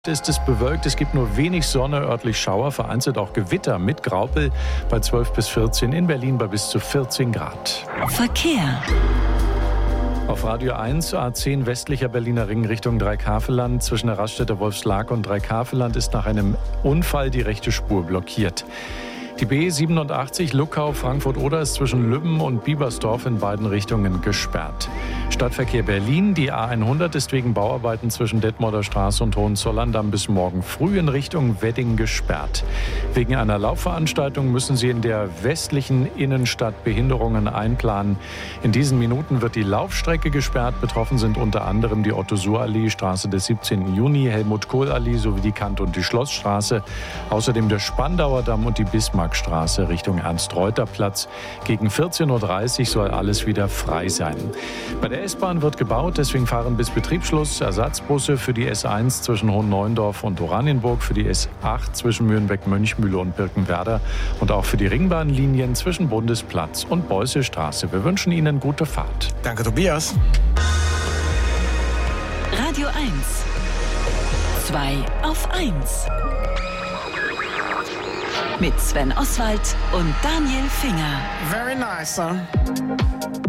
Ist es bewölkt, es gibt nur wenig Sonne, örtlich Schauer, vereinzelt auch Gewitter mit Graupel bei 12 bis 14, in Berlin bei bis zu 14 Grad. Verkehr. Auf Radio 1, A10 westlicher Berliner Ring Richtung Dreikaveland. Zwischen der Raststätte Wolfslake und Dreikaveland ist nach einem Unfall die rechte Spur blockiert. Die B87 Luckau-Frankfurt-Oder ist zwischen Lübben und Biebersdorf in beiden Richtungen gesperrt. Stadtverkehr Berlin, die A100 ist wegen Bauarbeiten zwischen Detmolder Straße und Hohenzollern-Damm bis morgen früh in Richtung Wedding gesperrt. Wegen einer Laufveranstaltung müssen sie in der westlichen Innenstadt Behinderungen einplanen. In diesen Minuten wird die Laufstrecke gesperrt. Betroffen sind unter anderem die Otto-Suhr-Allee, Straße des 17. Juni, Helmut-Kohl-Allee sowie die Kant- und die Schlossstraße. Außerdem der Spandauer Damm und die Bismarckstraße Richtung Ernst-Reuter-Platz. Gegen 14.30 Uhr soll alles wieder frei sein. Bei der S-Bahn wird gebaut, deswegen fahren bis Betriebsschluss Ersatzbusse für die S1 zwischen Hohenneuendorf und Oranienburg, für die S8 zwischen Mühlenbeck, Mönchmühle und Birkenwerder und auch für die Ringbahnlinien zwischen Bundesplatz und Beußestraße. Wir wünschen Ihnen gute Fahrt. Danke, Tobias. Radio 1. 2 auf 1. Mit Sven Oswald und Daniel Finger. Very nice, huh?